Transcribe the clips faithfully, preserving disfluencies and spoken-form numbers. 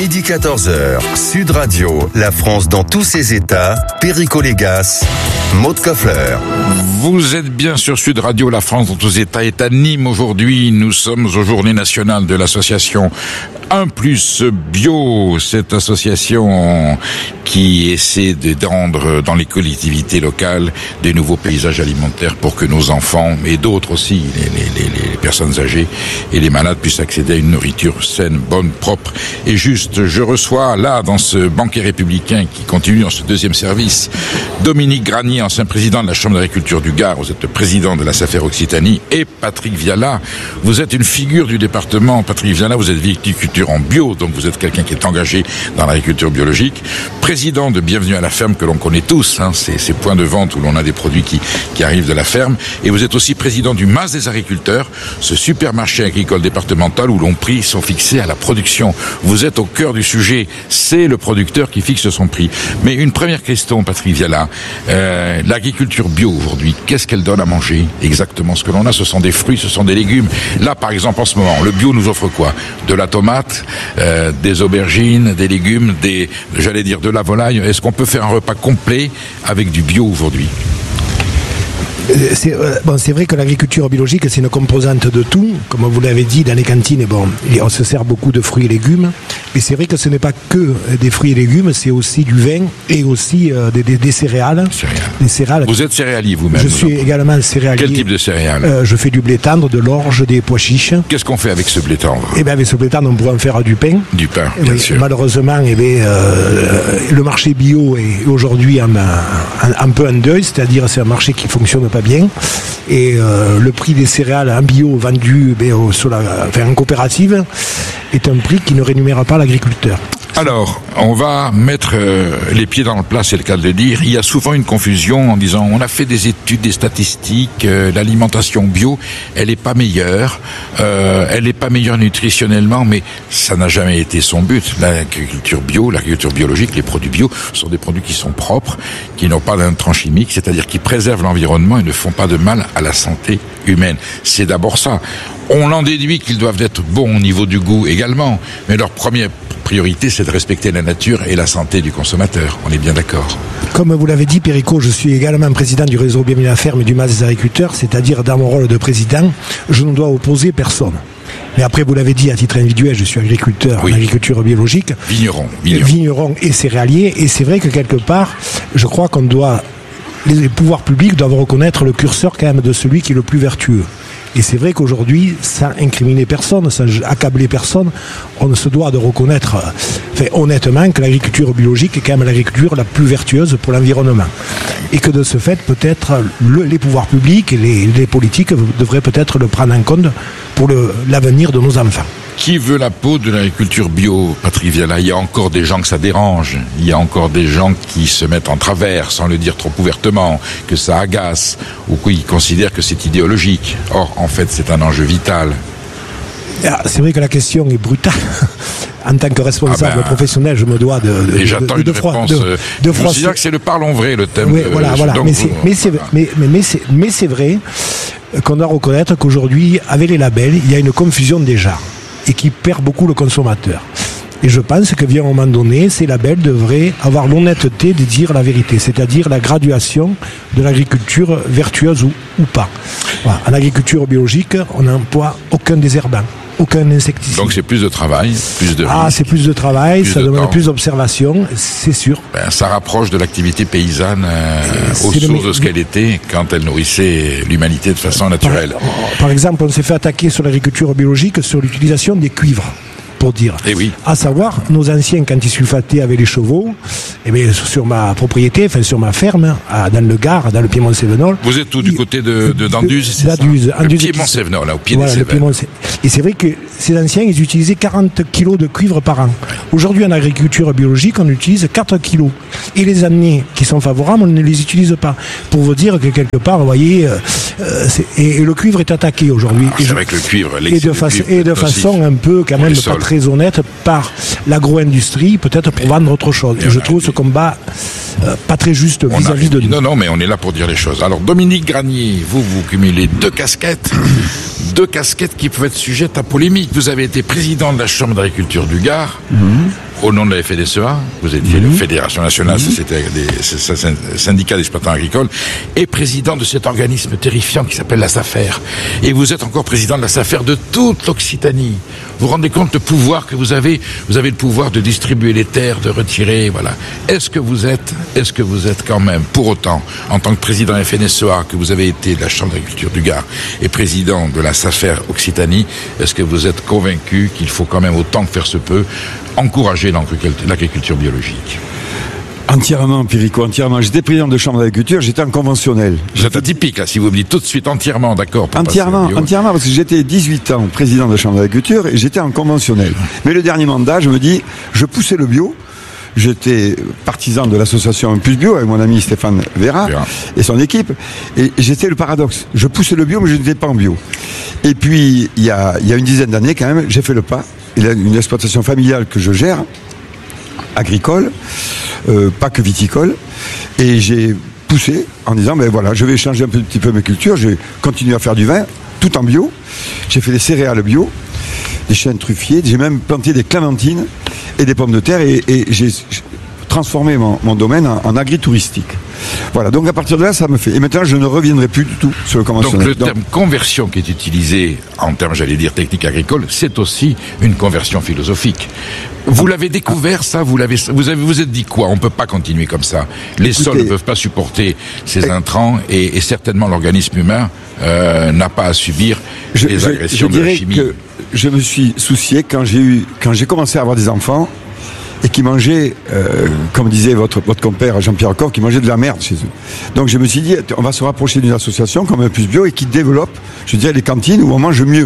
midi quatorze heures, Sud Radio, la France dans tous ses états, Perico Légas, Maud Koffler. Vous êtes bien sur Sud Radio, la France dans tous ses états est à Nîmes aujourd'hui. Nous sommes aux Journées nationales de l'association un plus bio, cette association qui essaie de rendre dans les collectivités locales des nouveaux paysages alimentaires pour que nos enfants et d'autres aussi, les, les, les, les personnes âgées et les malades puissent accéder à une nourriture saine, bonne, propre et juste. Je reçois là, dans ce banquet républicain qui continue dans ce deuxième service, Dominique Granier, ancien président de la Chambre d'agriculture du Gard. Vous êtes le président de la S A F R Occitanie, et Patrick Viala. Vous êtes une figure du département. Patrick Viala, vous êtes viticulteur en bio, donc vous êtes quelqu'un qui est engagé dans l'agriculture biologique. Président de Bienvenue à la ferme, que l'on connaît tous, hein, ces, ces points de vente où l'on a des produits qui, qui arrivent de la ferme. Et vous êtes aussi président du M A S des agriculteurs, ce supermarché agricole départemental où l'on prix sont fixés à la production. Vous êtes au cœur du sujet, c'est le producteur qui fixe son prix. Mais une première question, Patrick Viala. Euh, l'agriculture bio aujourd'hui, qu'est-ce qu'elle donne à manger exactement? Ce que l'on a, ce sont des fruits, ce sont des légumes. Là, par exemple, en ce moment, le bio nous offre quoi? De la tomate, euh, des aubergines, des légumes, des, j'allais dire de la volaille. Est-ce qu'on peut faire un repas complet avec du bio aujourd'hui? C'est, euh, bon, c'est vrai que l'agriculture biologique, c'est une composante de tout. Comme vous l'avez dit, dans les cantines, bon, on se sert beaucoup de fruits et légumes. Mais c'est vrai que ce n'est pas que des fruits et légumes, c'est aussi du vin et aussi euh, des, des, des céréales. Céréales. Des céréales. Vous êtes céréalier vous-même? Je suis également céréalier. Quel type de céréales? euh, Je fais du blé tendre, de l'orge, des pois chiches. Qu'est-ce qu'on fait avec ce blé tendre? Eh bien, avec ce blé tendre, on pourrait en faire du pain. Du pain, bien oui, sûr. Malheureusement, eh bien, euh, le marché bio est aujourd'hui un, un, un peu en deuil, c'est-à-dire c'est un marché qui ne fonctionne pas bien. Et euh, le prix des céréales en bio vendu eh bien, sur la, enfin, en coopérative est un prix qui ne rémunère pas l'agriculteur. Alors, on va mettre euh, les pieds dans le plat, c'est le cas de le dire. Il y a souvent une confusion en disant on a fait des études, des statistiques, euh, l'alimentation bio, elle n'est pas meilleure, euh, elle n'est pas meilleure nutritionnellement, mais ça n'a jamais été son but. L'agriculture bio, l'agriculture biologique, les produits bio sont des produits qui sont propres, qui n'ont pas d'intrants chimiques, c'est-à-dire qui préservent l'environnement et ne font pas de mal à la santé humaine. C'est d'abord ça. On en déduit qu'ils doivent être bons au niveau du goût également, mais leur première priorité, c'est de respecter la nature et la santé du consommateur. On est bien d'accord. Comme vous l'avez dit, Perico, je suis également président du réseau Bienvenue à la ferme et du M A S des agriculteurs, c'est-à-dire dans mon rôle de président, je ne dois opposer personne. Mais après, vous l'avez dit, à titre individuel, je suis agriculteur oui. en agriculture biologique. Vigneron, vigneron. Vigneron et céréalier. Et c'est vrai que quelque part, je crois qu'on doit, les pouvoirs publics doivent reconnaître le curseur quand même de celui qui est le plus vertueux. Et c'est vrai qu'aujourd'hui, sans incriminer personne, sans accabler personne, on se doit de reconnaître enfin, honnêtement que l'agriculture biologique est quand même l'agriculture la plus vertueuse pour l'environnement. Et que de ce fait, peut-être le, les pouvoirs publics et les, les politiques devraient peut-être le prendre en compte pour le, l'avenir de nos enfants. Qui veut la peau de l'agriculture bio, Patrick Viala? Il y a encore des gens que ça dérange. Il y a encore des gens qui se mettent en travers, sans le dire trop ouvertement, que ça agace, ou qui considèrent que c'est idéologique. Or, en fait, c'est un enjeu vital. C'est vrai que la question est brutale. En tant que responsable ah ben, professionnel, je me dois de, de, et j'attends de, de, une de froid. réponse. De, De, de je considère que c'est le parlons vrai, le thème. Oui, voilà, euh, voilà. Mais c'est, mais, c'est, voilà. mais, mais, mais, c'est, mais c'est vrai qu'on doit reconnaître qu'aujourd'hui, avec les labels, il y a une confusion déjà et qui perd beaucoup le consommateur. Et je pense que, bien à un moment donné, ces labels devraient avoir l'honnêteté de dire la vérité, c'est-à-dire la graduation de l'agriculture vertueuse ou, ou pas. Voilà. En agriculture biologique, on n'emploie aucun désherbant, aucun insecticide. Donc c'est plus de travail, plus de Ah, risques, c'est plus de travail, plus ça de demande temps. plus d'observation, c'est sûr. Ben, ça rapproche de l'activité paysanne euh, aux C'est sources le... de ce qu'elle était quand elle nourrissait l'humanité de façon naturelle. Par, par exemple, on s'est fait attaquer sur l'agriculture biologique sur l'utilisation des cuivres. Pour dire. Et oui. À savoir, nos anciens, quand ils sulfataient avec les chevaux, eh bien, sur ma propriété, enfin sur ma ferme, à, dans le Gard, dans le Piémont-Sévenol. Vous êtes tout du côté de, de d'Anduze, c'est d'Anduze, ça? Anduze, Le Piémont-Sévenol, là, au pied voilà, des Cévennes. Et c'est vrai que ces anciens, ils utilisaient quarante kilos de cuivre par an. Ouais. Aujourd'hui, en agriculture biologique, on utilise quatre kilos. Et les années qui sont favorables, on ne les utilise pas. Pour vous dire que quelque part, vous voyez, euh, c'est, et, et le cuivre est attaqué aujourd'hui. Ah, c'est je, vrai que le cuivre, et de, fa- cuivre et de façon un peu, quand même, pas sols. très honnête, par l'agro-industrie, peut-être pour mais, vendre autre chose. Et je trouve ce combat euh, pas très juste vis-à-vis de nous. Non, non, mais on est là pour dire les choses. Alors, Dominique Granier, vous, vous cumulez deux casquettes, deux casquettes qui peuvent être sujettes à polémique. Vous avez été président de la Chambre d'agriculture du Gard, mmh. au nom de la F D C E A, vous étiez Mmh. la Fédération nationale, Mmh. c'était des syndicats d'exploitants agricoles, et président de cet organisme terrifiant qui s'appelle la SAFER. Et vous êtes encore président de la SAFER de toute l'Occitanie. Vous vous rendez compte le pouvoir que vous avez? Vous avez le pouvoir de distribuer les terres, de retirer, voilà. Est-ce que vous êtes, est-ce que vous êtes quand même, pour autant, en tant que président F N S E A, que vous avez été de la Chambre d'agriculture du Gard et président de la SAFER Occitanie, est-ce que vous êtes convaincu qu'il faut quand même, autant que faire se peut, encourager l'agriculture biologique? Entièrement, Perico, entièrement. J'étais président de chambre d'agriculture, j'étais en conventionnel. C'est atypique, là, si vous me dites tout de suite entièrement, d'accord. Entièrement, entièrement, parce que j'étais dix-huit ans président de chambre d'agriculture et j'étais en conventionnel. Mais le dernier mandat, je me dis, je poussais le bio. J'étais partisan de l'association Plus Bio avec mon ami Stéphane Vera Vera. et son équipe. Et j'étais le paradoxe. Je poussais le bio, mais je n'étais pas en bio. Et puis, il y a, il y a une dizaine d'années, quand même, j'ai fait le pas. Il y a une exploitation familiale que je gère, agricole, euh, pas que viticole. Et j'ai poussé en disant, ben voilà, je vais changer un petit peu mes cultures. Je vais continuer à faire du vin, tout en bio. J'ai fait des céréales bio, des chênes truffiers. J'ai même planté des clémentines et des pommes de terre, et, et j'ai transformé mon, mon domaine en, en agritouristique. Voilà, donc à partir de là, ça me fait. Et maintenant, je ne reviendrai plus du tout sur le conventionnel. Donc le terme donc, conversion qui est utilisé en termes, j'allais dire, technique agricole, c'est aussi une conversion philosophique. Vous l'avez découvert, ça, vous l'avez, vous avez, vous êtes dit quoi? On peut pas continuer comme ça. Les Écoutez, sols ne peuvent pas supporter ces intrants, et, et certainement l'organisme humain euh, n'a pas à subir je, les agressions je, je de la chimie. Que je me suis soucié quand j'ai eu, quand j'ai commencé à avoir des enfants et qui mangeaient, euh, comme disait votre, votre compère Jean-Pierre Corr, qui mangeaient de la merde chez eux. Donc je me suis dit, on va se rapprocher d'une association comme Plus Bio et qui développe, je dirais, les cantines où on mange mieux.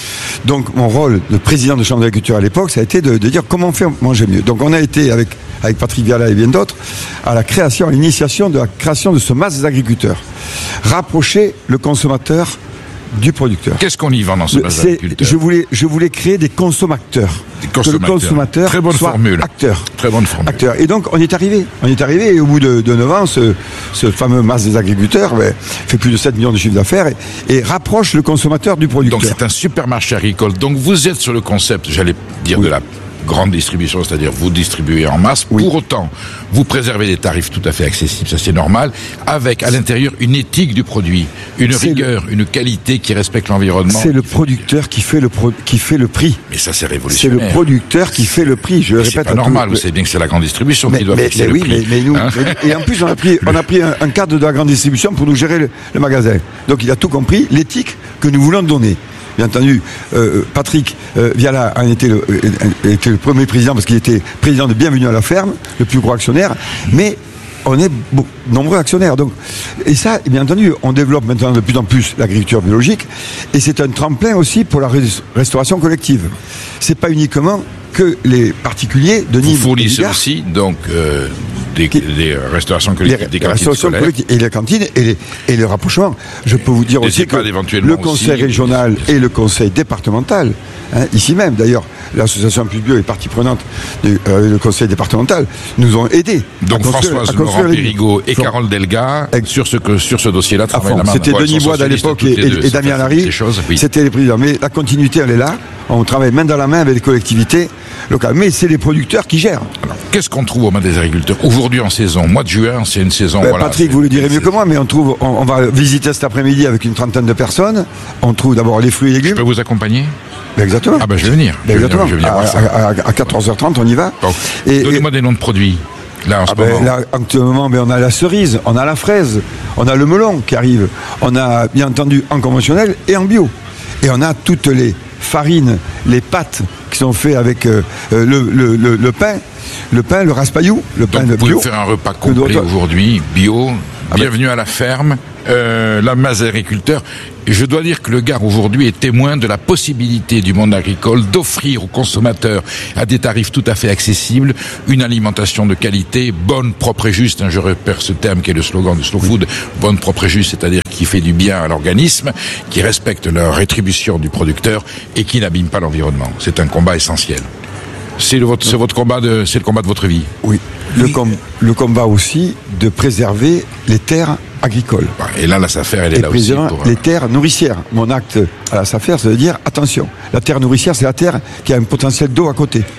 Donc mon rôle de président de chambre d'agriculture à l'époque, ça a été de, de dire comment faire manger mieux. Donc on a été avec, avec Patrick Viala et bien d'autres à la création, à l'initiation de la création de ce masse d'agriculteurs. Rapprocher le consommateur du producteur. Qu'est-ce qu'on y vend dans ce masse d'agriculteurs? Je voulais, je voulais créer des consommateurs. Des consommateurs. Que le consommateur Très bonne soit formule. acteur. Très bonne formule. Acteur. Et donc on y est arrivé. On y est arrivé et au bout de, de neuf ans, ce, ce fameux masse des agriculteurs ben, fait plus de sept millions de chiffres d'affaires et, et rapproche le consommateur du producteur. Donc c'est un supermarché agricole. Donc vous êtes sur le concept, j'allais dire, oui, de la grande distribution, c'est-à-dire vous distribuez en masse. Oui. Pour autant, vous préservez des tarifs tout à fait accessibles, ça c'est normal, avec à l'intérieur une éthique du produit, une c'est rigueur, le... une qualité qui respecte l'environnement. C'est le producteur qui fait le pro... qui fait le prix. Mais ça c'est révolutionnaire. C'est le producteur qui fait le prix. Je le répète. C'est pas normal. Vous savez bien que c'est la grande distribution mais, qui doit mais, fixer mais le oui, prix. Mais, mais nous, hein et en plus on a pris, on a pris un, un cadre de la grande distribution pour nous gérer le, le magasin. Donc il a tout compris, l'éthique que nous voulons donner. Bien entendu, euh, Patrick euh, Viala a été le, euh, était le premier président parce qu'il était président de Bienvenue à la ferme, le plus gros actionnaire, mais on est bon, nombreux actionnaires. Donc, et ça, bien entendu, on développe maintenant de plus en plus l'agriculture biologique, et c'est un tremplin aussi pour la restauration collective. C'est pas uniquement que les particuliers de Nîmes. Vous fournissez aussi donc euh, des, qui, des restaurations collectives, des cantines restaurations collectives et les cantines et les et le rapprochement. Je peux vous dire des aussi que le conseil aussi, régional et le conseil départemental, hein, ici même d'ailleurs, l'association Plus Bio est partie prenante du euh, le conseil départemental, nous ont aidés. Donc Françoise Laurent-Périgot et Carole Delga sur ce que sur ce dossier-là travaillent la main. C'était Denis Bois à l'époque et, et, et Damien Larry. Oui. C'était les présidents. Mais la continuité elle est là. On travaille main dans la main avec les collectivités locales. Mais c'est les producteurs qui gèrent. Alors, qu'est-ce qu'on trouve aux mains des agriculteurs aujourd'hui en saison? Mois de juin, c'est une saison. Ben, voilà, Patrick, vous le direz mieux que moi, mais on trouve, on, on va visiter cet après-midi avec une trentaine de personnes. On trouve d'abord les fruits et légumes. Je peux vous accompagner? Ben exactement. Ah ben je vais venir. Ben je vais exactement. Venir, je vais venir à, voir ça. À, à, à quatorze heures trente, on y va. Et, donnez-moi et... des noms de produits. Là, en ce ah ben, moment. Là, actuellement, ben, on a la cerise, on a la fraise, on a le melon qui arrive, on a bien entendu en conventionnel et en bio. Et on a toutes les farines, les pâtes qui sont faites avec euh, le, le, le, le pain, le pain, le raspaillou, le pain Donc de vous pouvez bio. faire un repas complet aujourd'hui, bio, ah bienvenue ben. à la ferme, euh, la masse d'agriculteurs. Je dois dire que le Gard aujourd'hui est témoin de la possibilité du monde agricole d'offrir aux consommateurs à des tarifs tout à fait accessibles une alimentation de qualité, bonne, propre et juste. Hein, je repère ce terme qui est le slogan de Slow Food, bonne, propre et juste, c'est-à-dire qui fait du bien à l'organisme, qui respecte la rétribution du producteur et qui n'abîme pas l'environnement. C'est un combat essentiel. C'est le, votre, c'est votre combat de, c'est le combat de votre vie. Oui. Le, com, le combat aussi de préserver les terres agricoles. Et là, la SAFER, elle est et là aussi. Pour... les terres nourricières. Mon acte à la SAFER, ça veut dire, attention, la terre nourricière, c'est la terre qui a un potentiel d'eau à côté.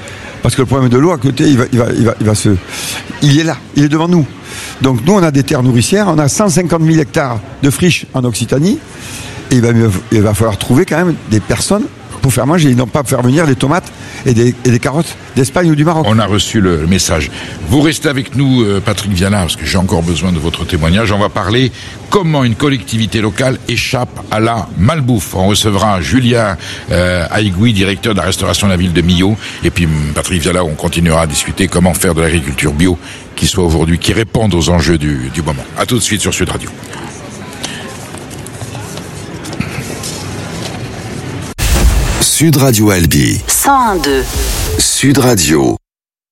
Parce que le problème de l'eau à côté, il va, il va, il va, il va se, il est là, il est devant nous. Donc nous, on a des terres nourricières, on a cent cinquante mille hectares de friches en Occitanie, et il va, il va falloir trouver quand même des personnes pour faire manger, et non pas faire venir des tomates et des, et des carottes d'Espagne ou du Maroc. On a reçu le, le message. Vous restez avec nous, euh, Patrick Viala, parce que j'ai encore besoin de votre témoignage. On va parler comment une collectivité locale échappe à la malbouffe. On recevra Julien euh, Aïgoui, directeur de la restauration de la ville de Millau. Et puis Patrick Viala, on continuera à discuter comment faire de l'agriculture bio qui soit aujourd'hui, qui réponde aux enjeux du, du moment. À tout de suite sur Sud Radio. Sud Radio Albi. cent un virgule deux. Sud Radio.